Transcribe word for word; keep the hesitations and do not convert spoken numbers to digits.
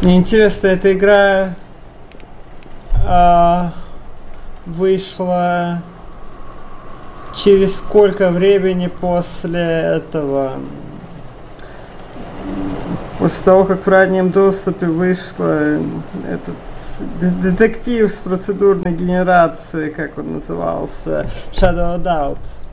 Мне интересно, эта игра а, вышла через сколько времени после этого? После того, как в раннем доступе вышла этот детектив с процедурной генерацией, как он назывался, Shadow of Doubt.